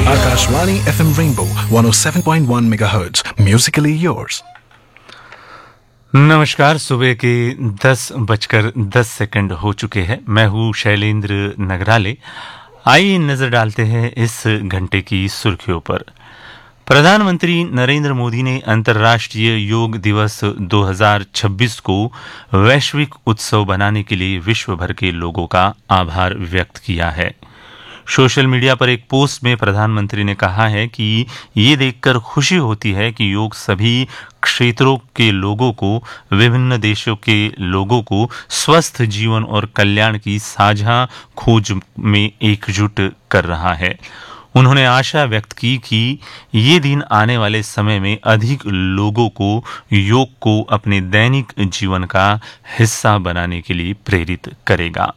Akashvani FM Rainbow 107.1 MHz. Musically yours. नमस्कार। सुबह के 10:10 हो चुके हैं। मैं हूँ शैलेंद्र नगराले। आइए नजर डालते हैं इस घंटे की सुर्खियों पर। प्रधानमंत्री नरेंद्र मोदी ने अंतर्राष्ट्रीय योग दिवस 2026 को वैश्विक उत्सव बनाने के लिए विश्व भर के लोगों का आभार व्यक्त किया है। सोशल मीडिया पर एक पोस्ट में प्रधानमंत्री ने कहा है कि ये देखकर खुशी होती है कि योग सभी क्षेत्रों के लोगों को, विभिन्न देशों के लोगों को स्वस्थ जीवन और कल्याण की साझा खोज में एकजुट कर रहा है। उन्होंने आशा व्यक्त की कि ये दिन आने वाले समय में अधिक लोगों को योग को अपने दैनिक जीवन का हिस्सा बनाने के लिए प्रेरित करेगा।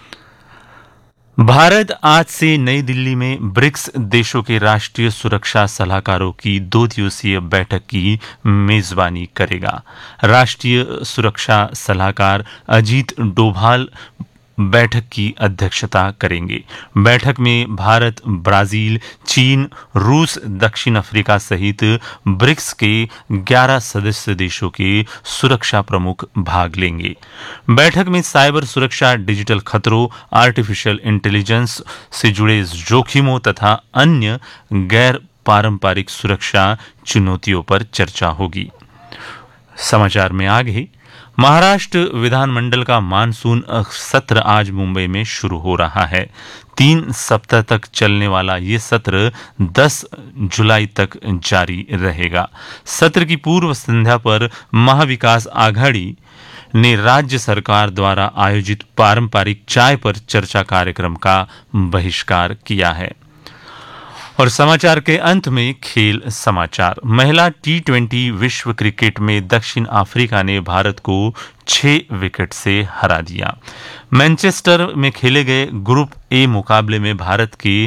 भारत आज से नई दिल्ली में ब्रिक्स देशों के राष्ट्रीय सुरक्षा सलाहकारों की 2 दिवसीय बैठक की मेजबानी करेगा। राष्ट्रीय सुरक्षा सलाहकार अजीत डोभाल बैठक की अध्यक्षता करेंगे। बैठक में भारत, ब्राजील, चीन, रूस, दक्षिण अफ्रीका सहित ब्रिक्स के 11 सदस्य देशों के सुरक्षा प्रमुख भाग लेंगे। बैठक में साइबर सुरक्षा, डिजिटल खतरों, आर्टिफिशियल इंटेलिजेंस से जुड़े जोखिमों तथा अन्य गैर पारंपरिक सुरक्षा चुनौतियों पर चर्चा होगी। समाचार में आगे, महाराष्ट्र विधानमंडल का मानसून सत्र आज मुंबई में शुरू हो रहा है। 3 सप्ताह तक चलने वाला ये सत्र 10 जुलाई तक जारी रहेगा। सत्र की पूर्व संध्या पर महाविकास आघाड़ी ने राज्य सरकार द्वारा आयोजित पारंपरिक चाय पर चर्चा कार्यक्रम का बहिष्कार किया है। और समाचार के अंत में खेल समाचार। महिला T20 विश्व क्रिकेट में दक्षिण अफ्रीका ने भारत को 6 विकेट से हरा दिया। मैनचेस्टर में खेले गए ग्रुप ए मुकाबले में भारत के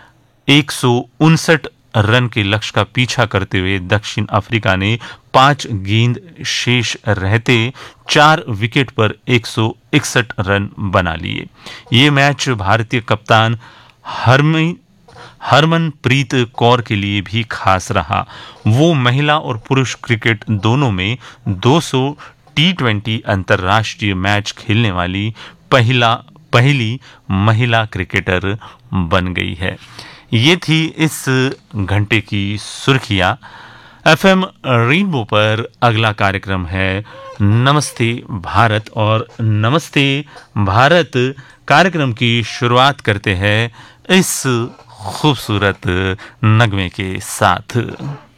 159 रन के लक्ष्य का पीछा करते हुए दक्षिण अफ्रीका ने 5 गेंद शेष रहते 4 विकेट पर 161 रन बना लिए। ये मैच भारतीय कप्तान हरमनप्रीत कौर के लिए भी खास रहा। वो महिला और पुरुष क्रिकेट दोनों में 200 T20 अंतर्राष्ट्रीय मैच खेलने वाली पहली महिला क्रिकेटर बन गई है। ये थी इस घंटे की सुर्खियां। FM रेनबो पर अगला कार्यक्रम है नमस्ते भारत, और नमस्ते भारत कार्यक्रम की शुरुआत करते हैं इस खूबसूरत नगमे के साथ।